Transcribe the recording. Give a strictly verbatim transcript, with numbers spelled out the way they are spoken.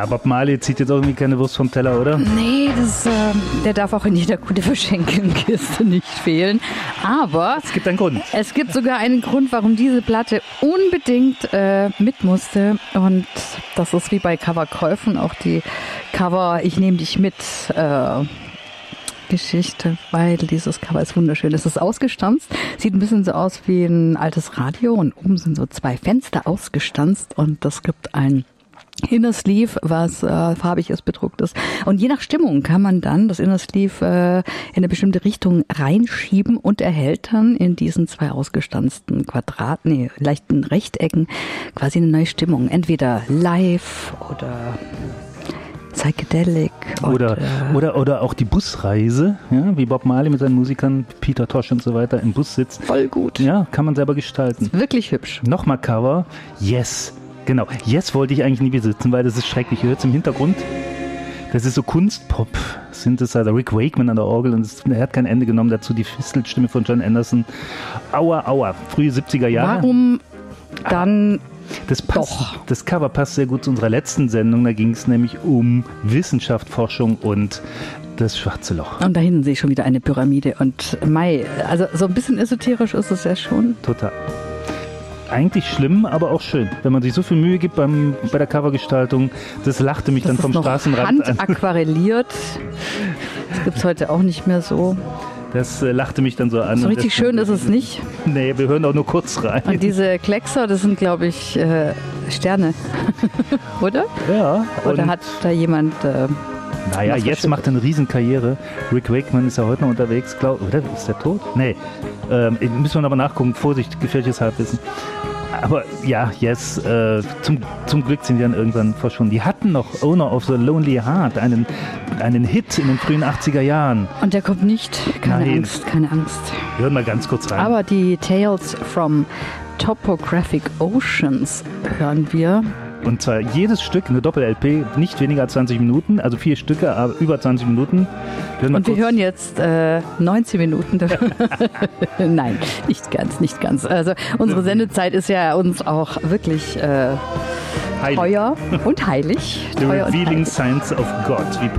Ja, Bob Marley zieht jetzt auch irgendwie keine Wurst vom Teller, oder? Nee, das, äh, der darf auch in jeder gute Verschenkenkiste nicht fehlen. Aber es gibt einen Grund. Es gibt sogar einen Grund, warum diese Platte unbedingt äh, mit musste. Und das ist wie bei Coverkäufen, auch die Cover Ich nehme dich mit äh, Geschichte, weil dieses Cover ist wunderschön. Es ist ausgestanzt, sieht ein bisschen so aus wie ein altes Radio und oben sind so zwei Fenster ausgestanzt und das gibt ein Inner Sleeve, was äh, farbig ist, bedruckt ist. Und je nach Stimmung kann man dann das Inner Sleeve äh, in eine bestimmte Richtung reinschieben und erhält dann in diesen zwei ausgestanzten Quadraten, nee, leichten Rechtecken quasi eine neue Stimmung. Entweder live oder Psychedelic. Oder, und, äh, oder, oder auch die Busreise, ja, wie Bob Marley mit seinen Musikern, Peter Tosh und so weiter, im Bus sitzt. Voll gut. Ja, kann man selber gestalten. Wirklich hübsch. Nochmal Cover. Yes. Genau. Yes wollte ich eigentlich nie besitzen, weil das ist schrecklich. Ihr hört es im Hintergrund. Das ist so Kunstpop. Synthesizer. Rick Wakeman an der Orgel und es, er hat kein Ende genommen. Dazu die Fistelstimme von John Anderson. Aua, aua. Frühe siebziger Jahre. Warum dann... Das passt, Doch. Das Cover passt sehr gut zu unserer letzten Sendung. Da ging es nämlich um Wissenschaft, Forschung und das schwarze Loch. Und da hinten sehe ich schon wieder eine Pyramide. Und Mai, also so ein bisschen esoterisch ist es ja schon. Total. Eigentlich schlimm, aber auch schön. Wenn man sich so viel Mühe gibt beim, bei der Covergestaltung, das lachte mich Das dann ist vom noch Straßenrand an. handaquarelliert. Das gibt es heute auch nicht mehr so. Das äh, lachte mich dann so an. So richtig schön ist es nicht. Nee, wir hören auch nur kurz rein. Und diese Kleckser, das sind, glaube ich, äh, Sterne. Oder? Ja. Oder hat da jemand... Äh, naja, jetzt schön. macht er eine Riesenkarriere. Rick Wakeman ist ja heute noch unterwegs, glaub, oder? Ist der tot? Nee. Ähm, müssen wir aber nachgucken. Vorsicht, gefährliches Halbwissen. Aber ja, yes, äh, zum, zum Glück sind die dann irgendwann verschwunden. Die hatten noch Owner of the Lonely Heart, einen, einen Hit in den frühen achtziger Jahren. Und der kommt nicht. Keine Nein. Angst, keine Angst. Wir hören mal ganz kurz rein. Aber die Tales from Topographic Oceans hören wir. Und zwar jedes Stück, eine Doppel-L P, nicht weniger als zwanzig Minuten, also vier Stücke, aber über zwanzig Minuten. Wir Und wir hören jetzt äh, neunzehn Minuten. Nein, nicht ganz, nicht ganz. Also unsere Sendezeit ist ja uns auch wirklich äh, teuer und heilig. The Teuer und Revealing heilig. Science of God, wie